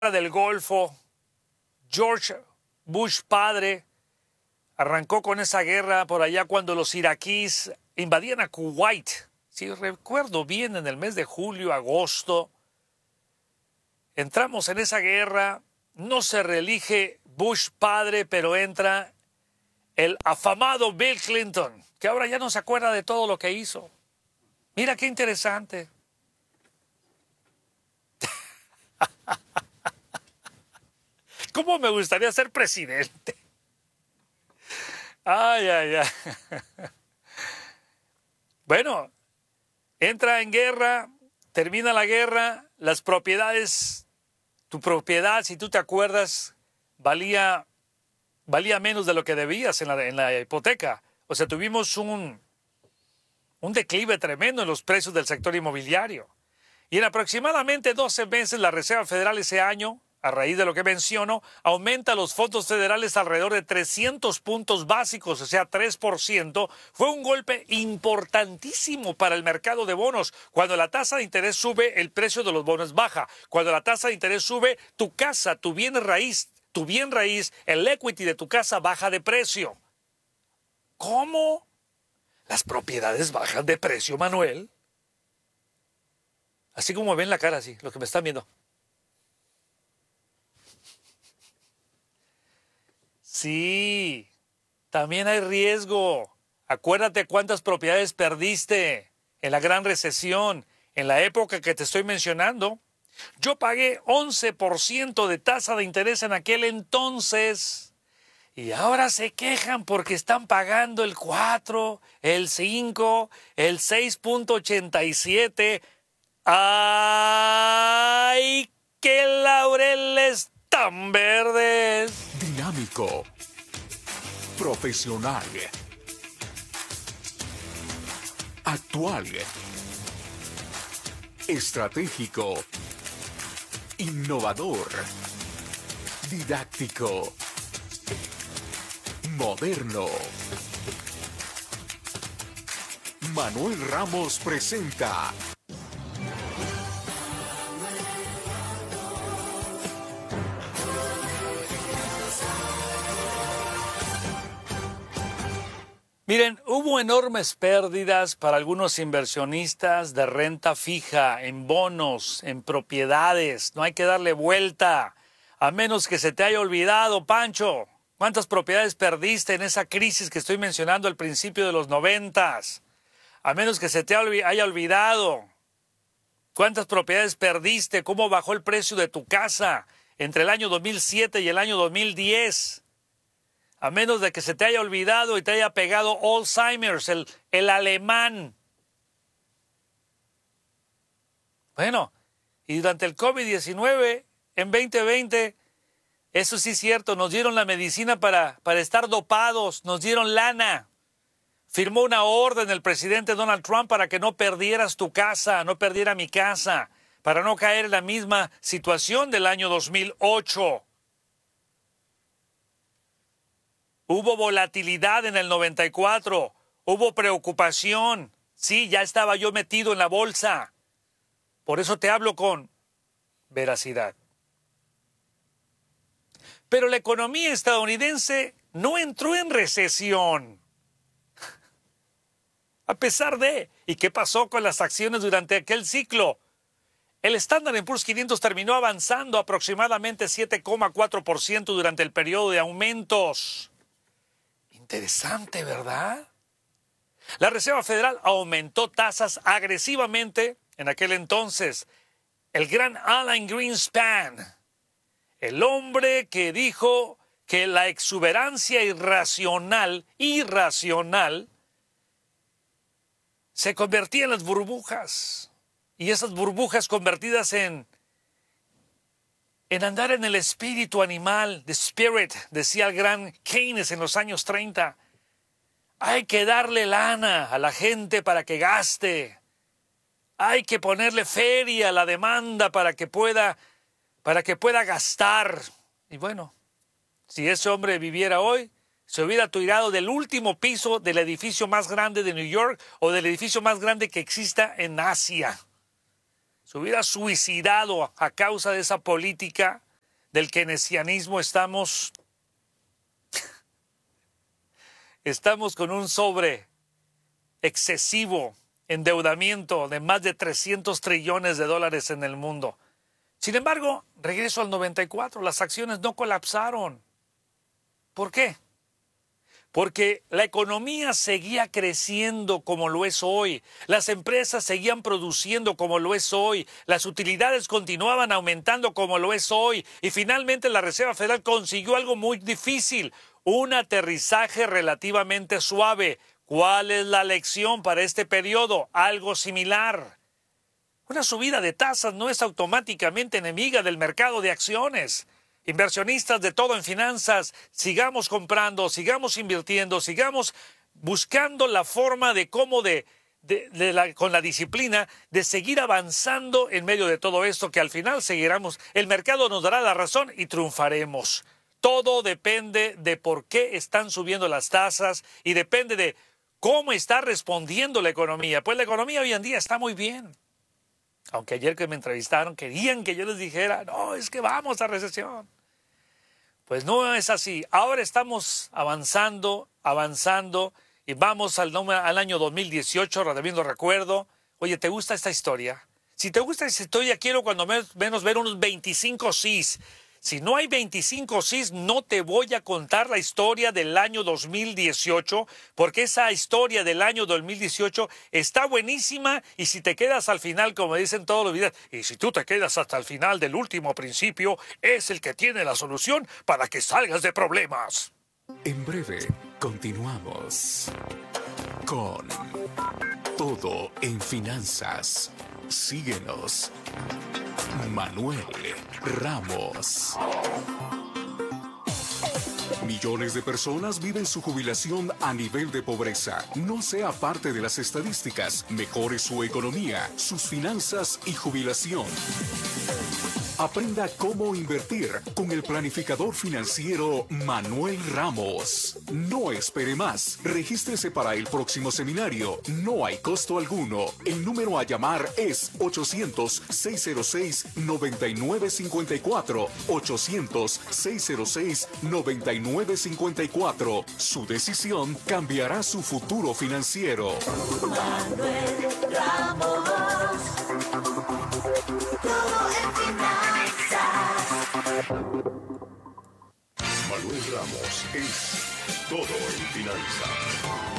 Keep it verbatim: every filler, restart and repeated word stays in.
del Golfo, George Bush padre arrancó con esa guerra por allá cuando los iraquíes invadían a Kuwait. Si recuerdo bien, en el mes de julio, agosto, entramos en esa guerra. No se reelige Bush padre, pero entra el afamado Bill Clinton, que ahora ya no se acuerda de todo lo que hizo. Mira qué interesante. ¿Cómo me gustaría ser presidente? Ay, ay, ay. Bueno, entra en guerra, termina la guerra, las propiedades, tu propiedad, si tú te acuerdas, valía, valía menos de lo que debías en la, en la hipoteca. O sea, tuvimos un, un declive tremendo en los precios del sector inmobiliario. Y en aproximadamente doce meses la Reserva Federal ese año, a raíz de lo que menciono, aumenta los fondos federales alrededor de trescientos puntos básicos, o sea, tres por ciento. Fue un golpe importantísimo para el mercado de bonos. Cuando la tasa de interés sube, el precio de los bonos baja. Cuando la tasa de interés sube, tu casa, tu bien raíz, tu bien raíz, el equity de tu casa baja de precio. ¿Cómo? Las propiedades bajan de precio, Manuel. Así como ven la cara, así, lo que me están viendo. Sí, también hay riesgo. Acuérdate cuántas propiedades perdiste en la gran recesión, en la época que te estoy mencionando. Yo pagué once por ciento de tasa de interés en aquel entonces. Y ahora se quejan porque están pagando el cuatro, el cinco, el seis punto ochenta y siete. ¡Ay, qué laureles tan verdes! Dinámico, profesional, actual, estratégico, innovador, didáctico, moderno. Manuel Ramos presenta Miren, hubo enormes pérdidas para algunos inversionistas de renta fija, en bonos, en propiedades. No hay que darle vuelta, a menos que se te haya olvidado, Pancho. ¿Cuántas propiedades perdiste en esa crisis que estoy mencionando al principio de los noventas? A menos que se te haya olvidado. ¿Cuántas propiedades perdiste? ¿Cómo bajó el precio de tu casa entre el año dos mil siete y el año dos mil diez? A menos de que se te haya olvidado y te haya pegado Alzheimer's, el, el alemán. Bueno, y durante el COVID diecinueve, en veinte veinte, eso sí es cierto, nos dieron la medicina para, para estar dopados, nos dieron lana. Firmó una orden el presidente Donald Trump para que no perdieras tu casa, no perdiera mi casa, para no caer en la misma situación del año dos mil ocho. Hubo volatilidad en el noventa y cuatro, hubo preocupación. Sí, ya estaba yo metido en la bolsa. Por eso te hablo con veracidad. Pero la economía estadounidense no entró en recesión. A pesar de... ¿Y qué pasó con las acciones durante aquel ciclo? El Standard and Poor's quinientos terminó avanzando aproximadamente siete coma cuatro por ciento durante el periodo de aumentos. Interesante, ¿verdad? La Reserva Federal aumentó tasas agresivamente en aquel entonces. El gran Alan Greenspan, el hombre que dijo que la exuberancia irracional, irracional, se convertía en las burbujas. Y esas burbujas convertidas en, en andar en el espíritu animal, the spirit, decía el gran Keynes en los años treinta. Hay que darle lana a la gente para que gaste. Hay que ponerle feria a la demanda para que pueda, para que pueda gastar. Y bueno, si ese hombre viviera hoy, se hubiera tirado del último piso del edificio más grande de New York o del edificio más grande que exista en Asia. Se hubiera suicidado a causa de esa política del keynesianismo estamos, estamos con un sobre excesivo endeudamiento de más de trescientos trillones de dólares en el mundo. Sin embargo, regreso al noventa y cuatro, las acciones no colapsaron. ¿Por qué? Porque la economía seguía creciendo como lo es hoy, las empresas seguían produciendo como lo es hoy, las utilidades continuaban aumentando como lo es hoy, y finalmente la Reserva Federal consiguió algo muy difícil, un aterrizaje relativamente suave. ¿Cuál es la lección para este periodo? Algo similar. Una subida de tasas no es automáticamente enemiga del mercado de acciones. Inversionistas de todo en finanzas, sigamos comprando, sigamos invirtiendo, sigamos buscando la forma de cómo de, de, de la, con la disciplina de seguir avanzando en medio de todo esto, que al final seguiremos, el mercado nos dará la razón y triunfaremos. Todo depende de por qué están subiendo las tasas y depende de cómo está respondiendo la economía. Pues la economía hoy en día está muy bien. Aunque ayer que me entrevistaron querían que yo les dijera, no, es que vamos a recesión. Pues no es así. Ahora estamos avanzando, avanzando y vamos al, al año dos mil dieciocho, también recuerdo. Oye, ¿te gusta esta historia? Si te gusta esta historia, quiero cuando menos ver unos veinticinco sís. Si no hay veinticinco sís, no te voy a contar la historia del año dos mil dieciocho, porque esa historia del año dos mil dieciocho está buenísima, y si te quedas al final, como dicen todos los videos, y si tú te quedas hasta el final del último principio, es el que tiene la solución para que salgas de problemas. En breve, continuamos con Todo en Finanzas. Síguenos. Manuel Ramos. Millones de personas viven su jubilación a nivel de pobreza. No sea parte de las estadísticas. Mejore su economía, sus finanzas y jubilación. Aprenda cómo invertir con el planificador financiero Manuel Ramos. No espere más. Regístrese para el próximo seminario. No hay costo alguno. El número a llamar es ochocientos, seiscientos seis, noventa y nueve cincuenta y cuatro. ochocientos, seiscientos seis, noventa y nueve cincuenta y cuatro. Su decisión cambiará su futuro financiero. Manuel Ramos. Todo en finanzas. Manuel Ramos es Todo en Finanzas.